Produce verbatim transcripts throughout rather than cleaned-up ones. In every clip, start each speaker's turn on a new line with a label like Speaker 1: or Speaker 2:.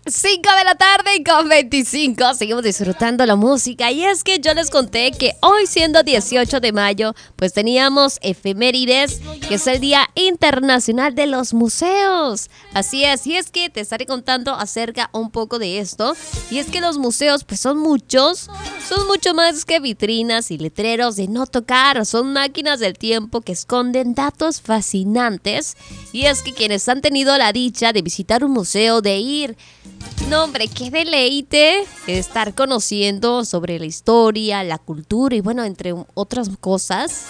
Speaker 1: cinco de la tarde y con veinticinco. Seguimos disfrutando la música. Y es que yo les conté que hoy, siendo dieciocho de mayo, pues teníamos efemérides, que es el Día Internacional de los Museos. Así es, y es que te estaré contando acerca un poco de esto. Y es que los museos, pues son muchos, son mucho más que vitrinas y letreros de no tocar. Son máquinas del tiempo que esconden datos fascinantes. Y es que quienes han tenido la dicha de visitar un museo, de ir, no hombre, qué deleite estar conociendo sobre la historia, la cultura y bueno, entre otras cosas.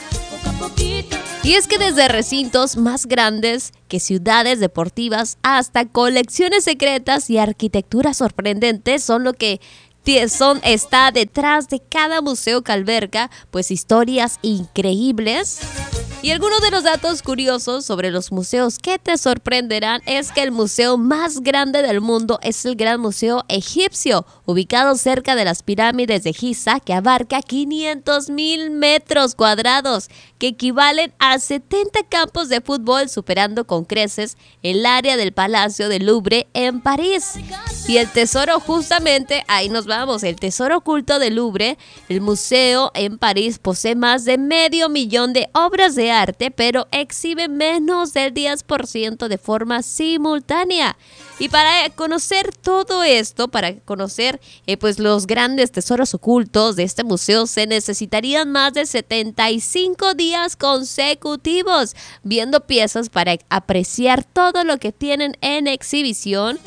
Speaker 1: Y es que desde recintos más grandes que ciudades deportivas hasta colecciones secretas y arquitectura sorprendente son lo que son, está detrás de cada museo que alberga pues historias increíbles. Y algunos de los datos curiosos sobre los museos que te sorprenderán es que el museo más grande del mundo es el Gran Museo Egipcio, ubicado cerca de las pirámides de Giza, que abarca quinientos mil metros cuadrados, que equivalen a setenta campos de fútbol, superando con creces el área del Palacio del Louvre en París. Y el tesoro, justamente, ahí nos vamos, el tesoro oculto del Louvre, el museo en París, posee más de medio millón de obras de arte, pero exhibe menos del diez por ciento de forma simultánea. Y para conocer todo esto, para conocer eh, pues los grandes tesoros ocultos de este museo, se necesitarían más de setenta y cinco días consecutivos viendo piezas para apreciar todo lo que tienen en exhibición.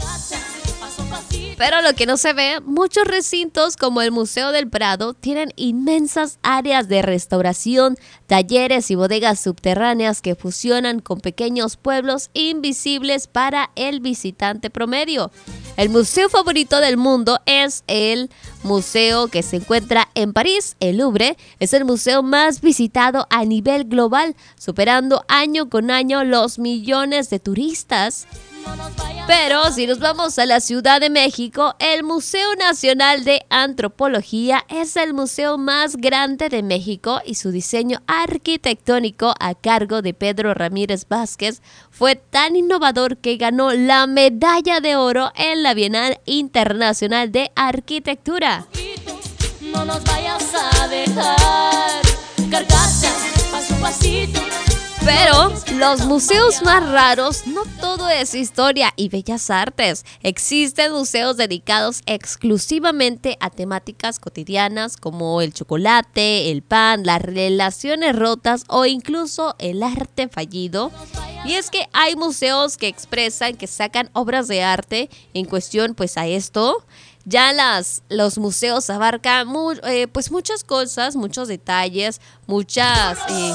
Speaker 1: Pero lo que no se ve, muchos recintos como el Museo del Prado tienen inmensas áreas de restauración, talleres y bodegas subterráneas que fusionan con pequeños pueblos invisibles para el visitante promedio. El museo favorito del mundo es el museo que se encuentra en París, el Louvre. Es el museo más visitado a nivel global, superando año con año los millones de turistas. Pero si nos vamos a la Ciudad de México, el Museo Nacional de Antropología es el museo más grande de México y su diseño arquitectónico, a cargo de Pedro Ramírez Vázquez, fue tan innovador que ganó la medalla de oro en la Bienal Internacional de Arquitectura. No nos vayas a dejar carcacha, paso a pasito. Pero los museos más raros, no todo es historia y bellas artes. Existen museos dedicados exclusivamente a temáticas cotidianas como el chocolate, el pan, las relaciones rotas o incluso el arte fallido. Y es que hay museos que expresan, que sacan obras de arte en cuestión pues a esto. Ya las, los museos abarcan muy, eh, pues muchas cosas, muchos detalles, muchas... Eh,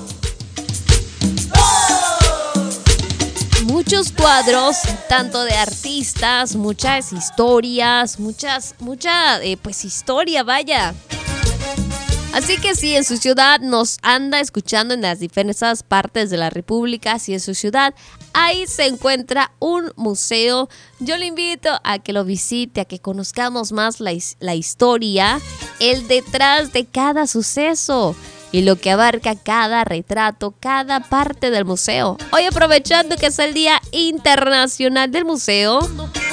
Speaker 1: Muchos cuadros, tanto de artistas, muchas historias, muchas, mucha, eh, pues historia, vaya. Así que si en su ciudad nos anda escuchando en las diversas partes de la República, si en su ciudad ahí se encuentra un museo, yo le invito a que lo visite, a que conozcamos más la, la historia, el detrás de cada suceso y lo que abarca cada retrato, cada parte del museo. Hoy, aprovechando que es el Día Internacional del Museo,